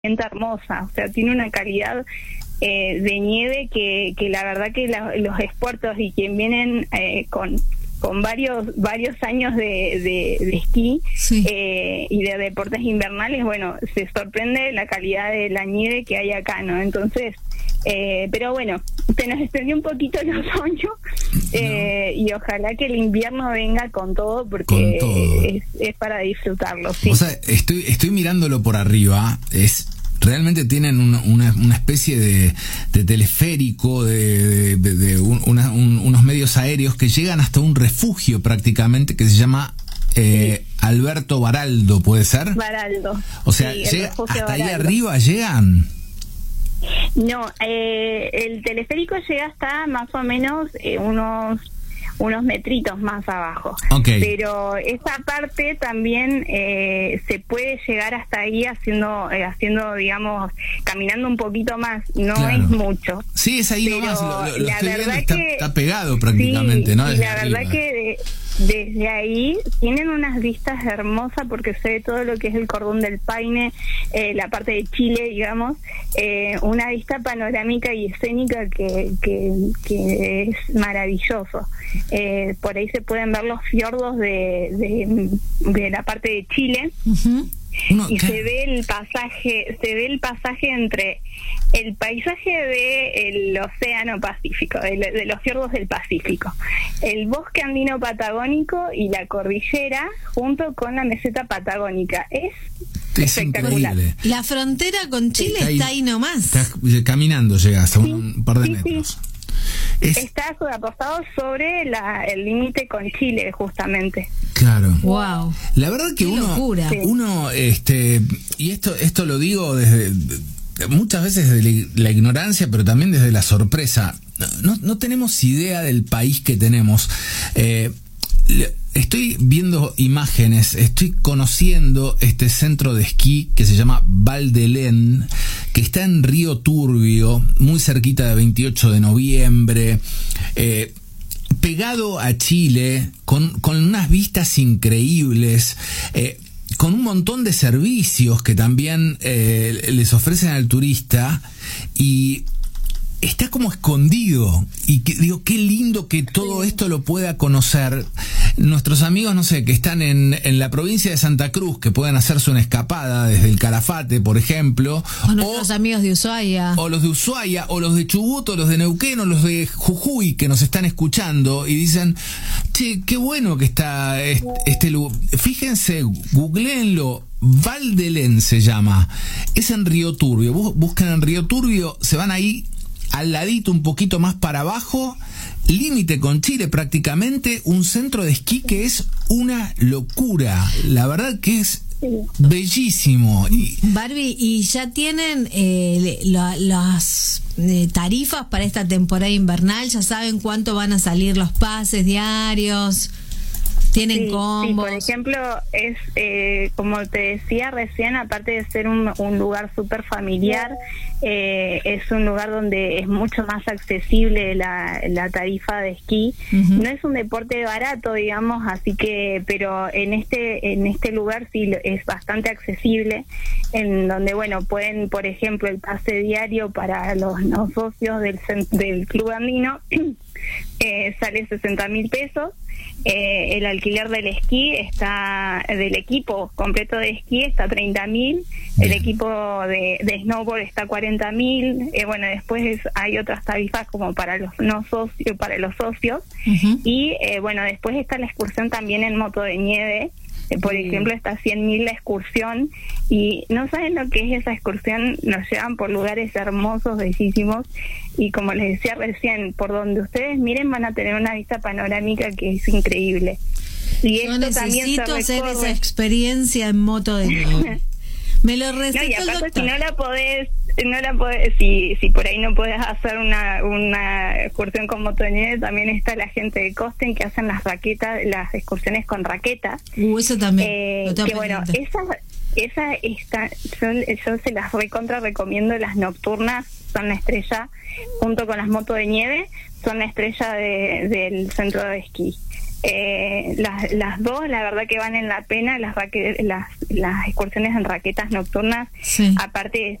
hermosa, o sea, tiene una calidad de nieve que la verdad que los expertos y quien vienen con varios años de esquí sí. Y de deportes invernales, bueno, se sorprende la calidad de la nieve que hay acá, ¿no? Entonces, pero bueno, se nos extendió un poquito el otoño y ojalá que el invierno venga con todo, porque con todo. Es para disfrutarlo, sí. O sea, estoy mirándolo por arriba, realmente tienen una especie de teleférico, de unos medios aéreos que llegan hasta un refugio prácticamente que se llama Alberto Baraldo, ¿puede ser? Baraldo. O sea, sí, hasta Baraldo. ahí arriba llegan. No, el teleférico llega hasta más o menos unos metritos más abajo. Okay. Pero esa parte también se puede llegar hasta ahí haciendo, digamos, caminando un poquito más, no Claro. es mucho. Sí, es ahí pero nomás, lo la estoy verdad viendo, que está pegado prácticamente, sí, ¿no? y Desde la arriba. verdad que desde ahí tienen unas vistas hermosas porque se ve todo lo que es el Cordón del Paine, la parte de Chile, digamos, una vista panorámica y escénica que es maravilloso. Por ahí se pueden ver los fiordos de la parte de Chile. Uh-huh. Y se ve el pasaje entre el paisaje del océano Pacífico, de los fiordos del Pacífico, el bosque andino patagónico y la cordillera junto con la meseta patagónica. Es espectacular. Increíble. La frontera con Chile está ahí nomás. Caminando llegas a Sí, un par de sí, metros. Está apostado sobre el límite con Chile, justamente. Claro. Wow. La verdad que uno, y esto lo digo desde muchas veces desde la ignorancia, pero también desde la sorpresa. No tenemos idea del país que tenemos. Estoy viendo imágenes, estoy conociendo este centro de esquí que se llama Val d'Helen, que está en Río Turbio, muy cerquita de 28 de noviembre, pegado a Chile, con unas vistas increíbles, con un montón de servicios que también les ofrecen al turista, y está como escondido, y digo, qué lindo que todo esto lo pueda conocer nuestros amigos, no sé, que están en la provincia de Santa Cruz, que puedan hacerse una escapada desde el Calafate, por ejemplo, o nuestros amigos de Ushuaia, o los de Ushuaia, o los de Chubut, o los de Neuquén, o los de Jujuy, que nos están escuchando y dicen, che, qué bueno que está este lugar. Fíjense, googleenlo, Val d'Helen se llama, es en Río Turbio. Buscan en Río Turbio, se van ahí al ladito, un poquito más para abajo, límite con Chile prácticamente, un centro de esquí que es una locura. La verdad que es bellísimo. Barbie, ¿y ya tienen las tarifas para esta temporada invernal? ¿Ya saben cuánto van a salir los pases diarios? ¿Tienen combos? Sí, por ejemplo, es como te decía recién, aparte de ser un lugar súper familiar, es un lugar donde es mucho más accesible la tarifa de esquí. Uh-huh. No es un deporte barato, digamos, así que, pero en este lugar sí es bastante accesible, en donde, bueno, pueden, por ejemplo, el pase diario para los no socios del Club Andino sale 60.000 pesos. El alquiler del esquí del equipo completo de esquí está 30.000, el equipo de snowboard está 40.000, bueno, después hay otras tarifas como para los no socios, para los socios. Uh-huh. Y bueno, después está la excursión también en moto de nieve. Por ejemplo, está 100.000 la excursión, y no saben lo que es esa excursión. Nos llevan por lugares hermosos, bellísimos, y como les decía recién, por donde ustedes miren van a tener una vista panorámica que es increíble. Y yo esto necesito también hacer esa experiencia en moto de nieve. Me lo recetó y aparte, el doctor. si no la podés, si por ahí no podés hacer una excursión con moto de nieve, también está la gente de Costen que hacen las excursiones con raquetas. Eso también. Que bueno, yo se las recomiendo. Las nocturnas son la estrella, junto con las motos de nieve, son la estrella del centro de esquí. Las dos, la verdad que valen la pena, las excursiones en raquetas nocturnas, sí. aparte